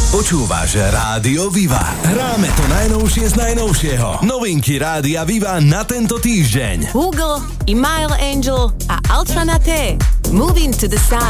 Počúvaš Rádio Viva. Hráme to najnovšie z najnovšieho. Novinky Rádia Viva na tento týždeň. Google, Email Angel a Ultra Naté. Moving to the Sun.